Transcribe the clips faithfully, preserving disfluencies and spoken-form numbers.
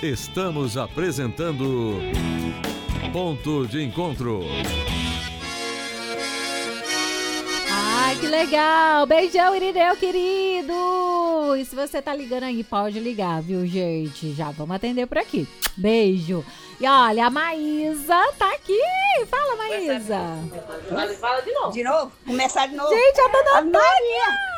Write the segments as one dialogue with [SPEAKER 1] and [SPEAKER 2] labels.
[SPEAKER 1] Estamos apresentando Ponto de Encontro.
[SPEAKER 2] Ai, que legal! Beijão, Irineu, querido! E se você tá ligando aí, pode ligar, viu, gente? Já vamos atender por aqui. Beijo! E olha, a Maísa tá aqui! Fala, Maísa!
[SPEAKER 3] Fala de novo. De novo? Começar de novo.
[SPEAKER 2] Gente, a dona Antônia!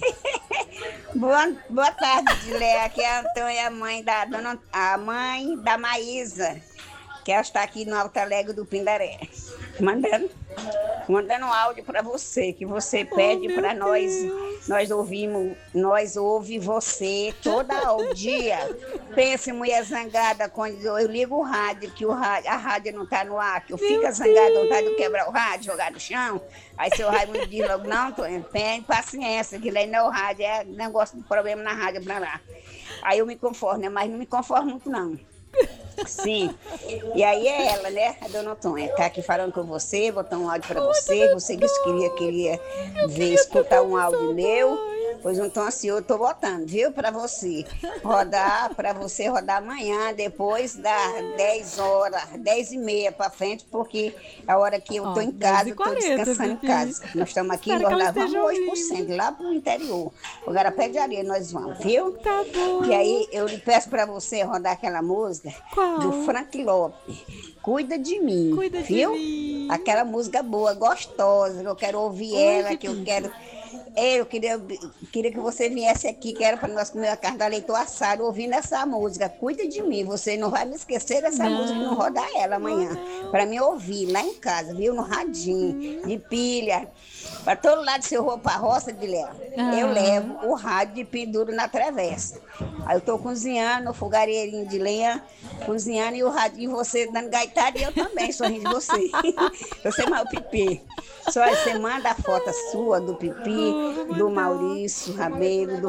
[SPEAKER 3] boa, boa tarde, Dileia. Aqui é a Antônia, a mãe da, dona, a mãe da Maísa, que ela está aqui no Alto Alegre do Pindaré. Mandando, mandando um áudio para você, que você pede oh, para nós. Nós ouvimos, nós ouve você todo o dia. Pense, mulher zangada, quando eu ligo o rádio, que o rádio, a rádio não está no ar, que eu fico zangada, vontade de quebrar o rádio, jogar no chão. Aí seu Raimundo diz logo, não, Antônio, tem paciência, que lá não é o rádio, é negócio de problema na rádio para lá. Aí eu me conformo, né? Mas não me conformo muito, não. Sim, e aí é ela, né, a dona Antônia, tá aqui falando com você, botar um áudio para você, você disse que queria, queria ver, escutar um áudio meu, pois então assim, eu tô botando, viu, para você rodar, para você rodar amanhã, depois das dez horas, dez e meia para frente, porque é a hora que eu tô em casa, eu tô descansando em casa. Nós estamos aqui, nós levamos hoje por cento, lá pro interior, o Garapé de Areia nós vamos, viu?
[SPEAKER 2] Tá bom.
[SPEAKER 3] E aí eu lhe peço para você rodar aquela música.
[SPEAKER 2] Qual?
[SPEAKER 3] Do Frank Lopes, Cuida de Mim,
[SPEAKER 2] Cuida
[SPEAKER 3] viu?
[SPEAKER 2] De mim.
[SPEAKER 3] Aquela música boa, gostosa, que eu quero ouvir
[SPEAKER 2] Oi,
[SPEAKER 3] ela,
[SPEAKER 2] que
[SPEAKER 3] que eu
[SPEAKER 2] tudo.
[SPEAKER 3] quero... Eu queria, queria que você viesse aqui, que era para nós comer a carne da leite assado, ouvindo essa música, Cuida de Mim. Você não vai me esquecer dessa
[SPEAKER 2] não.
[SPEAKER 3] música, não rodar ela amanhã, para me ouvir lá em casa, viu? No radinho, hum. de pilha. Para todo lado, se eu vou para a roça de Léo, ah. eu levo o rádio de penduro na travessa. Aí eu estou cozinhando, o fogareirinho de lenha, cozinhando e o radinho, você dando gaitada e eu também, sorrindo de você. Você mais o Pipi. Só você manda a foto sua do Pipi, do Maurício Rabeiro, do